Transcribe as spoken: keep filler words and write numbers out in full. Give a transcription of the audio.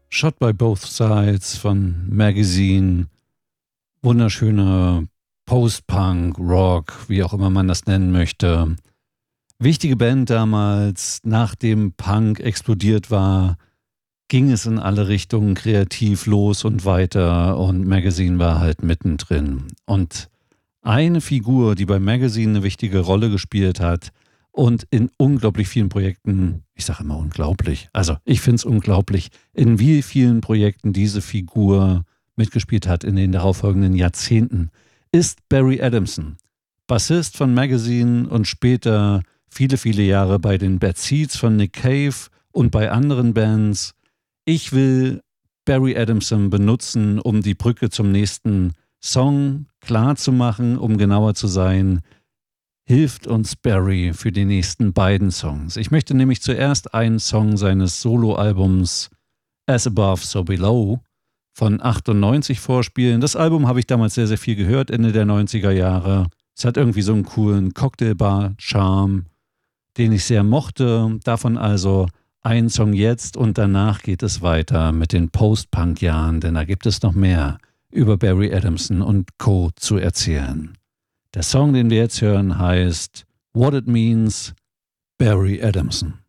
Shot by Both Sides von Magazine. Wunderschöner Post-Punk, Rock, wie auch immer man das nennen möchte. Wichtige Band damals, nachdem Punk explodiert war, ging es in alle Richtungen kreativ los und weiter und Magazine war halt mittendrin. Und eine Figur, die bei Magazine eine wichtige Rolle gespielt hat und in unglaublich vielen Projekten, ich sage immer unglaublich, also ich finde es unglaublich, in wie vielen Projekten diese Figur mitgespielt hat in den darauffolgenden Jahrzehnten, ist Barry Adamson, Bassist von Magazine und später viele, viele Jahre bei den Bad Seeds von Nick Cave und bei anderen Bands. Ich will Barry Adamson benutzen, um die Brücke zum nächsten Song klar zu machen, um genauer zu sein, hilft uns Barry für die nächsten beiden Songs. Ich möchte nämlich zuerst einen Song seines Soloalbums As Above, So Below von achtundneunzig vorspielen. Das Album habe ich damals sehr, sehr viel gehört, Ende der neunziger Jahre. Es hat irgendwie so einen coolen Cocktailbar-Charme, den ich sehr mochte. Davon also ein Song jetzt und danach geht es weiter mit den Post-Punk-Jahren, denn da gibt es noch mehr über Barry Adamson und Co. zu erzählen. Der Song, den wir jetzt hören, heißt What It Means, Barry Adamson.